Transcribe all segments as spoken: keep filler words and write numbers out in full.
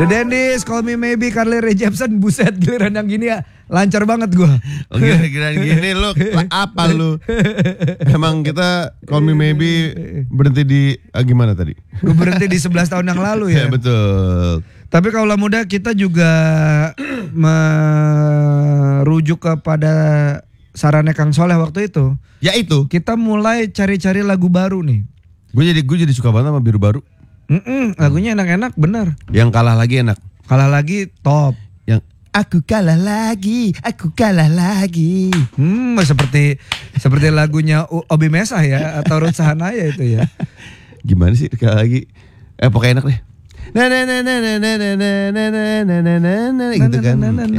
The Dentist, Call Me Maybe, Carly Rae Jepsen. Buset, giliran yang gini ya lancar banget gue. Oh, giliran gini lu apa lu? Emang kita Call Me Maybe berhenti di ah, gimana tadi? Gue berhenti di sebelas tahun yang lalu ya. Ya betul. Tapi kaulah muda kita juga merujuk kepada sarannya Kang Soleh waktu itu. Ya itu. Kita mulai cari-cari lagu baru nih. Gue jadi gue jadi suka banget sama Biru Baru. Mm-mm, lagunya enak-enak bener. Yang kalah lagi enak. Kalah lagi top. Yang aku kalah lagi, aku kalah lagi. Hmm, seperti seperti lagunya Obi Mesah ya atau Ruth Sahanaya itu ya. Gimana sih kalah lagi? Eh pokoknya enak deh. Nah nah nah nah nah nah nah nah nah nah nah nah gitu kan.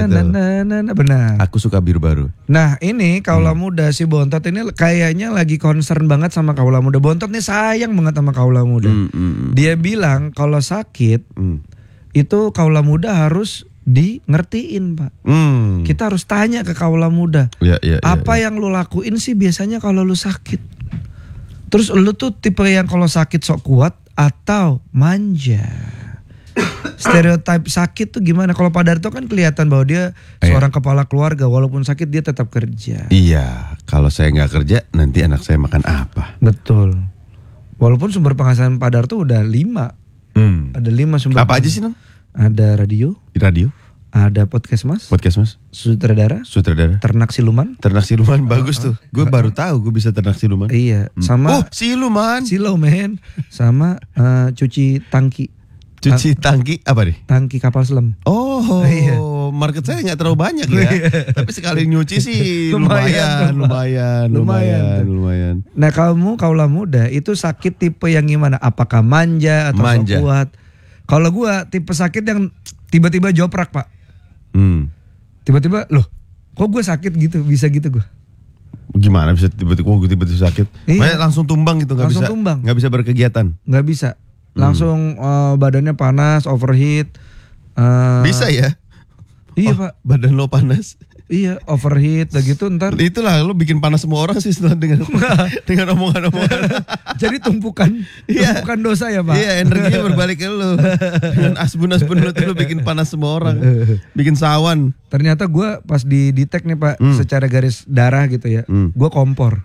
Benar. Aku suka Biru Baru. Nah ini kaulah muda si Bontot ini kayaknya lagi concern banget sama kaulah muda. Bontot nih sayang banget sama kaulah muda. Mm, mm. Dia bilang kalau sakit Mm. itu kaulah muda harus di ngertiin pak. Mm. Kita harus tanya ke kaulah muda. Ya, ya, apa ya, ya. yang lu lakuin sih biasanya kalau lu sakit? Terus lu tuh tipe yang kalau sakit sok kuat atau manja? Stereotip sakit tuh gimana? Kalau Pak Darto kan kelihatan bahwa dia seorang eh. kepala keluarga, walaupun sakit dia tetap kerja. Iya, kalau saya nggak kerja nanti anak saya makan apa? Betul. Walaupun sumber penghasilan Pak Darto udah lima, hmm. ada lima sumber. Apa aja sih Nong? Ada radio, di radio, ada podcast mas, podcast mas, sutradara, sutradara, ternak siluman, ternak siluman bagus tuh. Gue baru tahu gue bisa ternak siluman. Iya, hmm. sama oh siluman, siluman, sama uh, cuci tangki. Cuci tangki apa nih? Tangki kapal selam. Oh, iya. Market saya nggak terlalu banyak ya. Tapi sekali nyuci sih lumayan, lumayan, lumayan, lumayan, lumayan. Nah kamu kaulah muda itu sakit tipe yang gimana? Apakah manja atau manja. kuat? Kalau gua tipe sakit yang tiba-tiba joprak pak. Hmm. Tiba-tiba loh, kok gua sakit gitu? Bisa gitu gua. Gimana bisa tiba-tiba gue tiba-tiba sakit? Iya. Langsung tumbang gitu nggak bisa? Tumbang. Nggak bisa berkegiatan? Nggak bisa. Langsung hmm. uh, badannya panas, overheat. Uh, Bisa ya? Iya oh, pak. Badan lo panas? Iya, overheat, udah gitu ntar. Itulah lo bikin panas semua orang sih setelah dengan dengan omongan-omongan. Jadi tumpukan, iya. tumpukan dosa ya pak. Iya, energinya berbalik ke lo. Dengan asbun-asbun lo tuh lo bikin panas semua orang, bikin sawan. Ternyata gue pas di detect nih pak, hmm. secara garis darah gitu ya, hmm. gue kompor.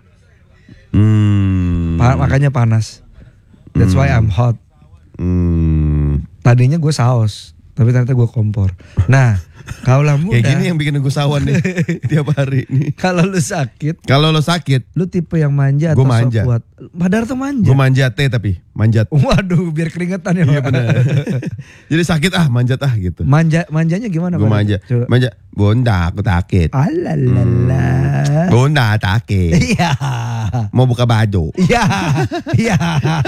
Hmm. Pa- makanya panas. That's hmm. why I'm hot. Hmm. Tadinya gue saus, tapi ternyata gue kompor. Nah, kaulah muda. Kayak gini yang bikin gue sawan nih tiap hari nih. Kalau lu sakit, kalau lu sakit, lu tipe yang manja atau manja. sok kuat? Padahal tuh manja. Gue manja teh tapi manjat. Waduh, biar keringetan ya. Iya benar. Jadi sakit ah, manjat ah gitu. Manja, manjanya gimana? Gue manja, Coba. manja. Bunda, aku sakit. Alalala. Hmm. Bunda sakit. Iya. Mau buka baju. Iya, iya.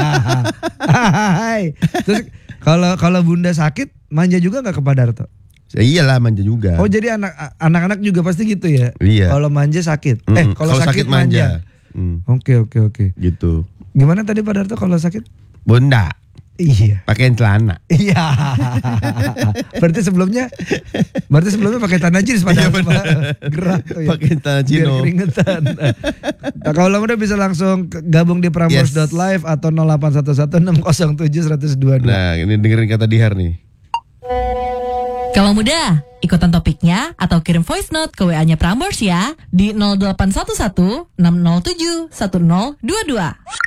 Hai. Terus kalau kalau bunda sakit, manja juga nggak ke Pak Darto? Ya iyalah manja juga. Oh jadi anak anak-anak juga pasti gitu ya? Iya. Kalau manja sakit. Mm, eh kalau sakit, sakit manja. Oke oke oke. Gitu. Gimana tadi Pak Darto kalau sakit? Bunda. Iya. Pakein celana. Iya. Berarti sebelumnya, berarti sebelumnya pakai tanah jeans Pak Darto. Iya, gerak tuh ya. Pakai tanah cino. Biar keringetan. Nah, kalau udah bisa langsung gabung di prambors dot live yes. atau nol delapan satu satu enam nol tujuh satu nol dua dua. Nah ini dengerin kata Dihar nih. Kalau muda, ikutan topiknya atau kirim voice note ke W A-nya Prambors ya di nol delapan satu satu enam nol tujuh satu nol dua dua.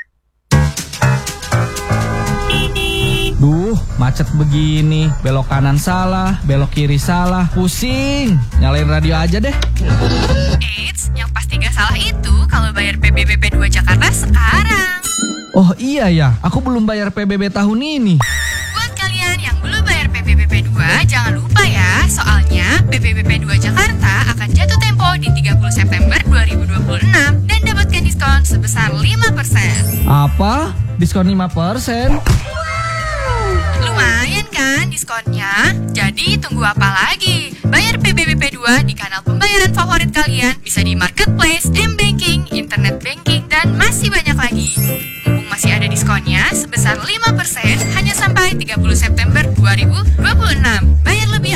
Duh, macet begini, belok kanan salah, belok kiri salah, pusing. Nyalain radio aja deh. Eits, yang pasti gak salah itu kalau bayar P B B P dua Jakarta sekarang. Oh iya ya, aku belum bayar P B B tahun ini. Buat kalian yang belum bayar P B B P dua, jangan lupa ya, soalnya P B B P dua Jakarta akan jatuh tempo di tiga puluh September dua ribu dua puluh enam dan dapatkan diskon sebesar lima persen. Apa? Diskon lima persen? Lumayan kan diskonnya? Jadi tunggu apa lagi? Bayar P B B P dua di kanal pembayaran favorit kalian, bisa di marketplace, m-banking, internet banking, dan masih banyak lagi. Mumpung masih ada diskonnya sebesar lima persen hanya sampai tiga puluh September dua ribu dua puluh enam. Bayar lebih